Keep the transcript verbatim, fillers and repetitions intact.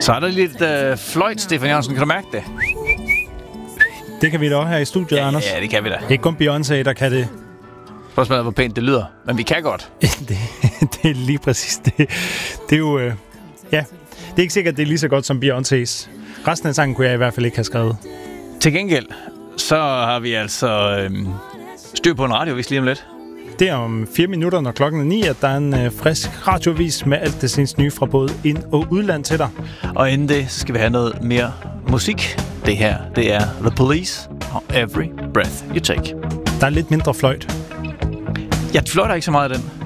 Så er der lidt øh, fløjt, Stefan Jørgensen. Kan du mærke det? Det kan vi da også her i studiet, Ja, Anders. ja, det kan vi da. Ikke kun Beyoncé, der kan det. Spørgsmålet er, hvor pænt det lyder. Men vi kan godt. det, det er lige præcis det. Det er jo... Øh, ja, det er ikke sikkert, at det er lige så godt som Beyoncés. Resten af sangen kunne jeg i hvert fald ikke have skrevet. Til gengæld, så har vi altså øh, styr på en radiovis lige om lidt. Det er om fire minutter, når klokken er ni, at der er en øh, frisk radiovis med alt det sinds nye fra både ind- og udland til dig. Og inden det, så skal vi have noget mere musik. Det her, det er The Police og Every Breath You Take. Der er lidt mindre fløjt. Jeg fløjter ikke så meget af den.